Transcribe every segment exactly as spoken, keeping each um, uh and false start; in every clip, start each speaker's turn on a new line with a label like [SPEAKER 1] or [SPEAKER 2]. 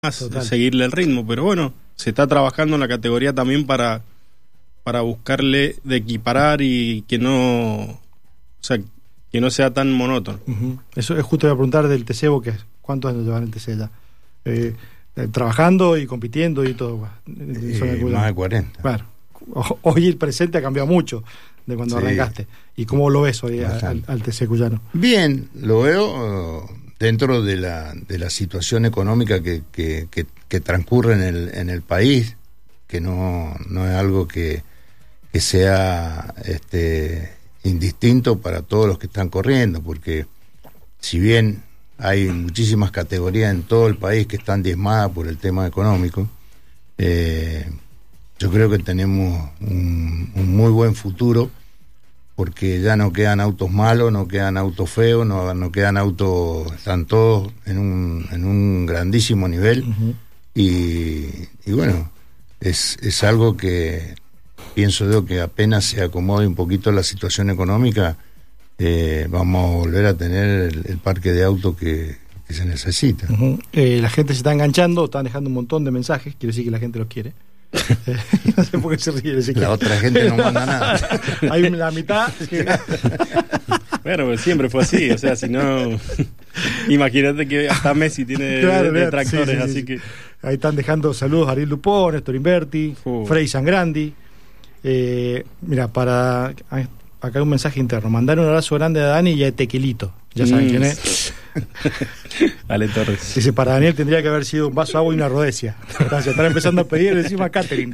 [SPEAKER 1] Total. Seguirle el ritmo, pero bueno, se está trabajando en la categoría también para para buscarle de equiparar y que no, o sea, que no sea tan monótono.
[SPEAKER 2] Uh-huh. Eso es justo, voy a preguntar del T C, que ¿cuántos años llevan el T C ya? Eh, eh, trabajando y compitiendo y todo.
[SPEAKER 3] Eh, más de cuarenta.
[SPEAKER 2] Claro. Hoy el presente ha cambiado mucho de cuando sí. arrancaste. ¿Y cómo lo ves hoy al, al T C cuyano?
[SPEAKER 3] Bien, lo veo uh, dentro de la de la situación económica que, que, que, que transcurre en el, en el país, que no, no es algo que, que sea este, indistinto para todos los que están corriendo, porque si bien hay muchísimas categorías en todo el país que están diezmadas por el tema económico, eh, yo creo que tenemos un, un muy buen futuro, porque ya no quedan autos malos, no quedan autos feos, no, no quedan autos, están todos en un, en un grandísimo nivel. Uh-huh. y, y bueno, es, es algo que pienso yo que apenas se acomode un poquito la situación económica, eh, vamos a volver a tener el, el parque de autos que, que se necesita.
[SPEAKER 2] Uh-huh. eh, la gente se está enganchando, están dejando un montón de mensajes, quiere decir que la gente los quiere. No sé por qué se ríe.
[SPEAKER 3] La que... otra gente no manda nada.
[SPEAKER 2] Hay la mitad que...
[SPEAKER 1] Bueno, pues siempre fue así, o sea, si no, imagínate que hasta Messi tiene claro, detractores, sí, sí, así sí. que
[SPEAKER 2] ahí están dejando saludos a Ariel Dupont, Néstor Inverti, uh. Frei Sangrandi. Eh, mira, para acá hay un mensaje interno, mandar un abrazo grande a Dani y a Tequilito, ya saben mm. quién es.
[SPEAKER 1] Ale Torres.
[SPEAKER 2] Dice, para Daniel tendría que haber sido un vaso de agua y una rodesia. Entonces, están empezando a pedir encima a Catherine.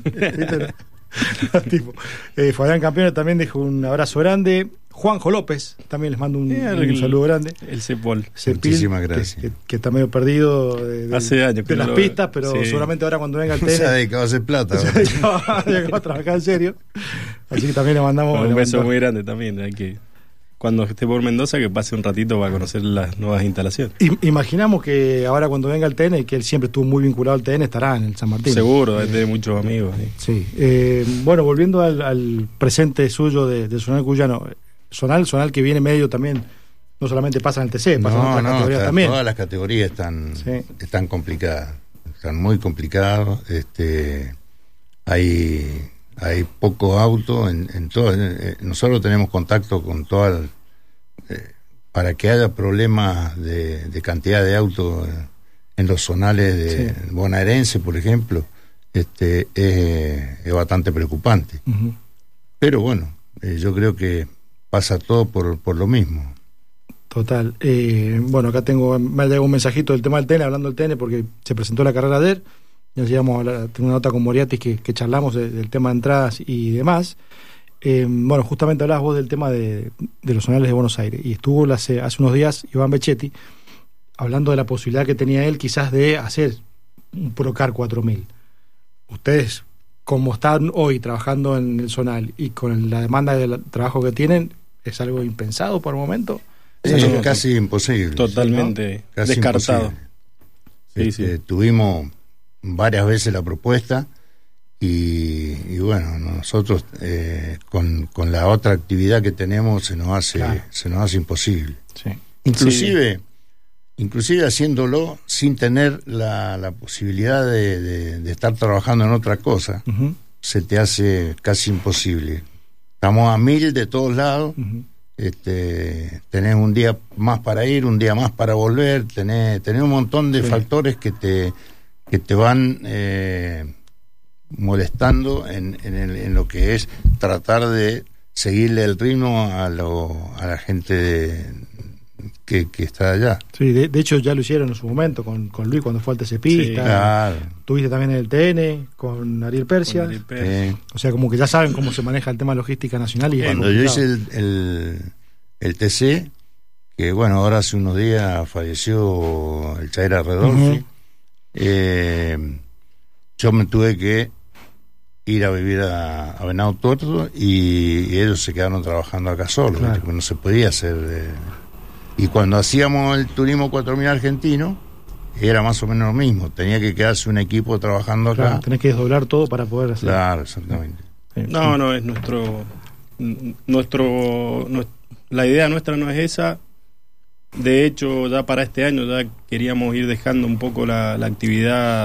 [SPEAKER 2] Tipo, eh, Fabián Campeón también dejó un abrazo grande. Juanjo López también les mando un, eh, el, un saludo grande.
[SPEAKER 1] El Cepol.
[SPEAKER 3] Muchísimas gracias.
[SPEAKER 2] Que, que, que está medio perdido de, de,
[SPEAKER 1] hace años
[SPEAKER 2] de las
[SPEAKER 1] lo...
[SPEAKER 2] pistas, pero sí. seguramente ahora cuando venga el tenis
[SPEAKER 3] se ha dedicado a hacer plata.
[SPEAKER 2] Se ha dedicado a trabajar en serio. Así que también le mandamos
[SPEAKER 1] bueno, un
[SPEAKER 2] le
[SPEAKER 1] beso
[SPEAKER 2] mandamos.
[SPEAKER 1] muy grande también. Hay que, cuando esté por Mendoza, que pase un ratito para conocer las nuevas instalaciones.
[SPEAKER 2] I, imaginamos que ahora cuando venga el T N, que él siempre estuvo muy vinculado al T N, estará en el San Martín.
[SPEAKER 1] Seguro, debe tener muchos amigos.
[SPEAKER 2] Sí. sí. Eh, bueno, volviendo al, al presente suyo de, de Zonal Cuyano. Zonal, Zonal que viene medio también, no solamente pasa en el T C, pasa
[SPEAKER 3] no,
[SPEAKER 2] en otras
[SPEAKER 3] no,
[SPEAKER 2] categorías
[SPEAKER 3] está,
[SPEAKER 2] también.
[SPEAKER 3] Todas las categorías están, sí. están complicadas, están muy complicadas. Este, hay, hay poco auto en, en todo. Eh, nosotros tenemos contacto con todas, eh, para que haya problemas de, de cantidad de autos en los zonales de sí. bonaerense, por ejemplo, este, es, es bastante preocupante. Uh-huh. Pero bueno, eh, yo creo que pasa todo por, por lo mismo.
[SPEAKER 2] Total. Eh, bueno, acá tengo, me ha llegado un mensajito del tema del T N, hablando del T N, porque se presentó la carrera ayer. Ya llegamos a la, tengo una nota con Moriatis que, que charlamos de, del tema de entradas y demás. Eh, bueno, justamente hablabas vos del tema de, de los zonales de Buenos Aires. Y estuvo hace, hace unos días Iván Becchetti hablando de la posibilidad que tenía él quizás de hacer un Procar cuatro mil. Ustedes, como están hoy trabajando en el zonal y con la demanda del trabajo que tienen, ¿es algo impensado por el momento?
[SPEAKER 3] Sí, es no, casi no, imposible.
[SPEAKER 1] Totalmente, ¿no? Casi descartado.
[SPEAKER 3] Sí, este, sí. Tuvimos varias veces la propuesta y, y bueno, nosotros eh, con, con la otra actividad que tenemos se nos hace, claro. se nos hace imposible.
[SPEAKER 2] Sí.
[SPEAKER 3] Inclusive... Sí. Inclusive haciéndolo sin tener la, la posibilidad de, de, de estar trabajando en otra cosa, uh-huh. se te hace casi imposible. Estamos a mil de todos lados, uh-huh. este, tenés un día más para ir, un día más para volver, tenés, tenés un montón de sí. factores que te, que te van eh, molestando en, en, el, en lo que es tratar de seguirle el ritmo a, lo, a la gente de, Que, que está allá.
[SPEAKER 2] Sí, de, de hecho ya lo hicieron en su momento con, con Luis cuando fue al T C Pista.
[SPEAKER 3] Sí, claro.
[SPEAKER 2] Tuviste también en el T N con Ariel Persia. Con Ariel Persia. Sí. O sea, como que ya saben cómo se maneja el tema de logística nacional. Y
[SPEAKER 3] cuando yo hice el, el, el T C, que bueno, ahora hace unos días falleció el Chaira Redolfi, uh-huh. eh, yo me tuve que ir a vivir a, a Venado Tuerto y, y ellos se quedaron trabajando acá solos, claro. porque no se podía hacer... Eh, y cuando hacíamos el turismo cuatro mil argentino, era más o menos lo mismo. Tenía que quedarse un equipo trabajando acá.
[SPEAKER 2] Claro, tenés que desdoblar todo para poder hacer.
[SPEAKER 3] Claro, exactamente.
[SPEAKER 1] Sí. No, no, es nuestro... nuestro, nuestro La idea nuestra no es esa. de hecho, ya para este año ya queríamos ir dejando un poco la, la actividad